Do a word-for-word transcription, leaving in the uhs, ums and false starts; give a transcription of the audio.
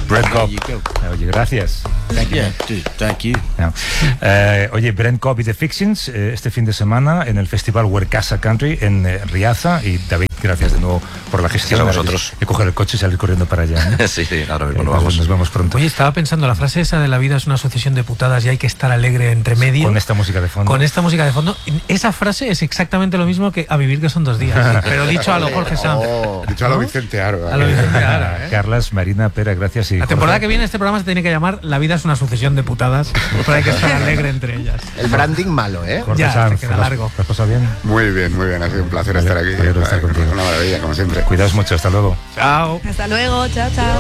Brent Cobb. There you go. Oye, gracias. Thank you. Yeah, dude, thank you. No. Eh, oye, Brent Cobb y The Fictions eh, este fin de semana en el festival Werkasa Country en eh, Riaza. Y David, gracias de nuevo por la gestión. Gracias a vosotros. De coger el coche y salir corriendo para allá, ¿no? Sí, sí, ahora mismo Eh, lo pues vamos. nos vemos pronto. Oye, estaba pensando, la frase esa de la vida es una sucesión de putadas y hay que estar alegre entre medio. Con esta música de fondo. Con esta música de fondo. Esa frase es exactamente lo mismo que a vivir que son dos días. Pero dicho a lo Jorge Sanz. Oh, dicho a lo Vicente Aro. A lo Vicente Ara, ¿eh? Carlas, Marina, Pera, gracias. Y La temporada Jorge. que viene este programa se tiene que llamar La vida es una sucesión de putadas, pero hay que estar alegre entre ellas. El branding malo, ¿eh? Jorge Ya, Sanz, te queda ¿lo has- largo. ¿lo has pasado bien? Muy bien, muy bien. Ha sido un placer Vale, estar aquí. me alegro de estar contigo. Una maravilla, como siempre. Cuidaos mucho, hasta luego. Chao. Hasta luego, chao, chao.